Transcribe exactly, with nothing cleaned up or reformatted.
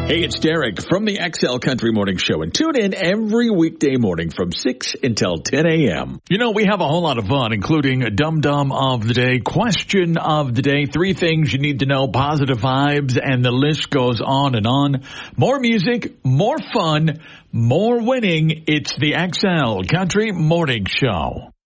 Hey, it's Derek from the X L Country Morning Show, and tune in every weekday morning from six until ten a.m. You know, we have a whole lot of fun, including a Dum Dum of the Day, Question of the Day, Three Things You Need to Know, Positive Vibes, and the list goes on and on. More music, more fun, more winning. It's the X L Country Morning Show.